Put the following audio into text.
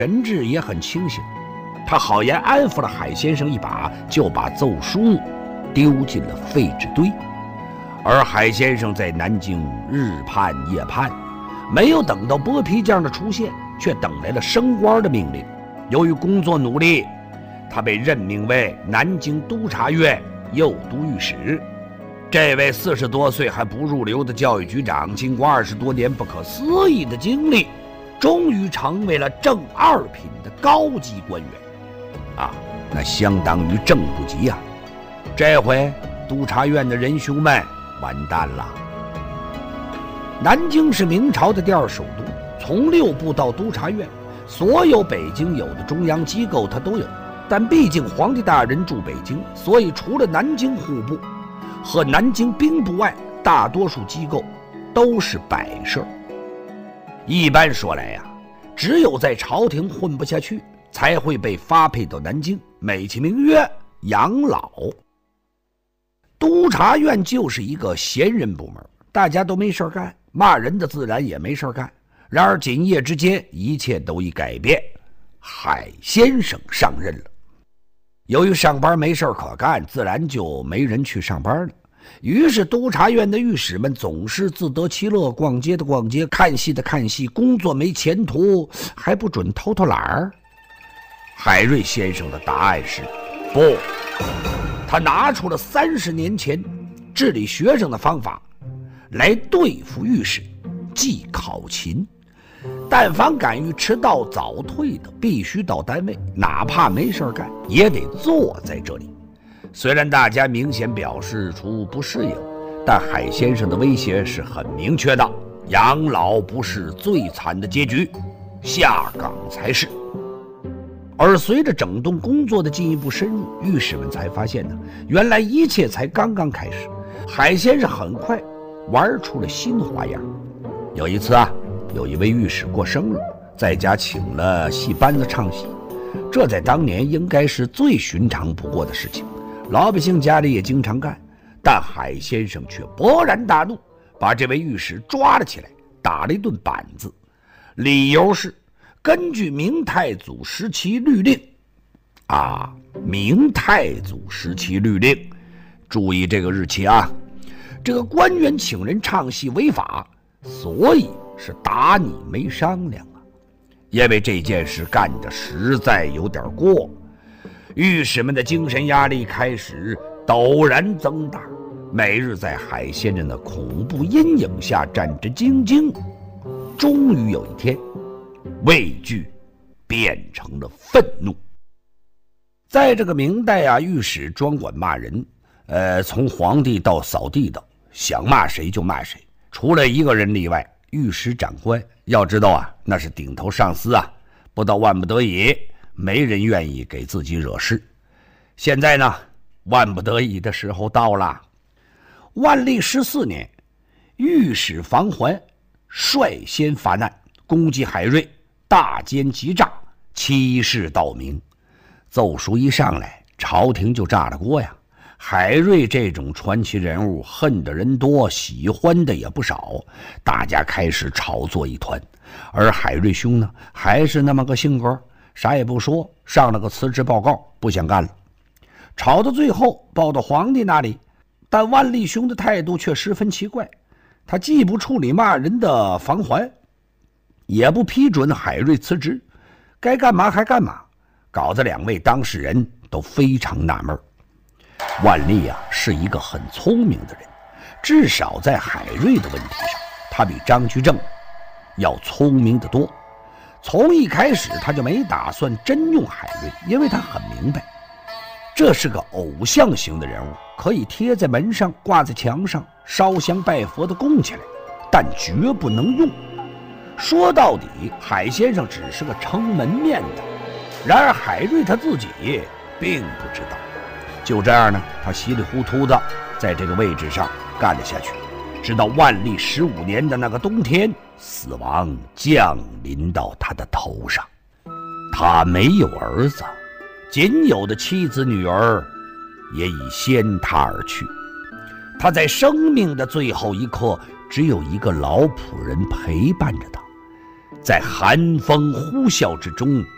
神志也很清醒，他好言安抚了海先生一把，就把奏书丢进了废纸堆。而海先生在南京日盼夜盼，没有等到剥皮匠的出现，却等来了升官的命令。由于工作努力，他被任命为南京督察院右都御史。这位40多岁还不入流的教育局长，经过20多年不可思议的经历，终于成为了正2品的高级官员啊，那相当于正部级啊。这回督察院的仁兄们完蛋了。南京是明朝的第2首都，从6部到督察院，所有北京有的中央机构它都有，但毕竟皇帝大人住北京，所以除了南京户部和南京兵部外，大多数机构都是摆设。一般说来呀，只有在朝廷混不下去，才会被发配到南京，美其名曰养老。督察院就是一个闲人部门，大家都没事干，骂人的自然也没事干。然而今夜之间，一切都已改变，海先生上任了。由于上班没事可干，自然就没人去上班了。于是督察院的御史们总是自得其乐，逛街的逛街，看戏的看戏，工作没前途还不准偷偷懒儿。海瑞先生的答案是不，他拿出了30年前治理学生的方法来对付御史，即考勤。但凡敢于迟到早退的，必须到单位，哪怕没事干也得坐在这里。虽然大家明显表示出不适应，但海先生的威胁是很明确的，养老不是最惨的结局，下岗才是。而随着整顿工作的进一步深入，御史们才发现呢，原来一切才刚刚开始。海先生很快玩出了新花样。有一次啊，有一位御史过生日，在家请了戏班子唱戏，这在当年应该是最寻常不过的事情，老百姓家里也经常干。但海先生却勃然大怒，把这位御史抓了起来，打了一顿板子。理由是根据明太祖时期律令啊，明太祖时期律令，注意这个日期啊，这个官员请人唱戏违法，所以是打你没商量啊。因为这件事干得实在有点过，御史们的精神压力开始陡然增大，每日在海先生的恐怖阴影下战战兢兢。终于有一天，畏惧变成了愤怒。在这个明代啊，御史专管骂人，从皇帝到扫地的，想骂谁就骂谁，除了一个人例外，御史长官。要知道啊，那是顶头上司啊，不到万不得已，没人愿意给自己惹事。现在呢，万不得已的时候到了。万历14年，御史房桓率先发难，攻击海瑞，大奸急诈，欺世盗名。奏书一上来，朝廷就炸了锅呀。海瑞这种传奇人物，恨的人多，喜欢的也不少，大家开始炒作一团。而海瑞兄呢，还是那么个性格，啥也不说，上了个辞职报告，不想干了。吵到最后报到皇帝那里，但万历兄的态度却十分奇怪，他既不处理骂人的房桓，也不批准海瑞辞职，该干嘛还干嘛，搞得两位当事人都非常纳闷。万历啊，是一个很聪明的人，至少在海瑞的问题上，他比张居正要聪明得多。从一开始他就没打算真用海瑞，因为他很明白，这是个偶像型的人物，可以贴在门上，挂在墙上，烧香拜佛的供起来，但绝不能用。说到底，海先生只是个撑门面的，然而海瑞他自己并不知道。就这样呢，他稀里糊涂的在这个位置上干了下去，直到万历15年的那个冬天，死亡降临到他的头上。他没有儿子，仅有的妻子女儿也已先他而去。他在生命的最后一刻，只有一个老仆人陪伴着他，在寒风呼啸之中